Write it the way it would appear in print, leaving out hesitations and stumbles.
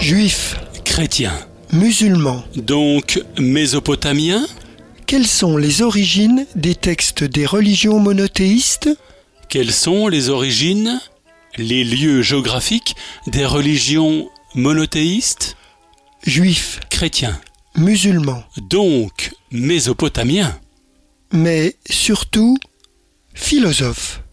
Juifs, Chrétiens. musulmans. Donc mésopotamiens? Quelles sont les origines des textes des religions monothéistes? Quelles sont les origines, les lieux géographiques des religions monothéistes? Juifs, Chrétiens. musulmans. Donc mésopotamiens. Mais surtout, philosophes.